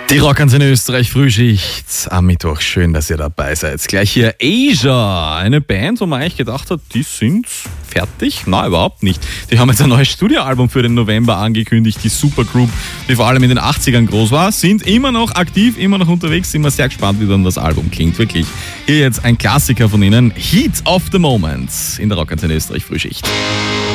Die Rockantenne Österreich Frühschicht am Mittwoch. Schön, dass ihr dabei seid. Gleich hier Asia, eine Band, wo man eigentlich gedacht hat, die sind fertig. Nein, überhaupt nicht. Die haben jetzt ein neues Studioalbum für den November angekündigt. Die Supergroup, die vor allem in den 80ern groß war, sind immer noch aktiv, immer noch unterwegs. Sind wir sehr gespannt, wie dann das Album klingt. Wirklich. Hier jetzt ein Klassiker von ihnen. Heat of the Moment in der Rockantenne Österreich Frühschicht.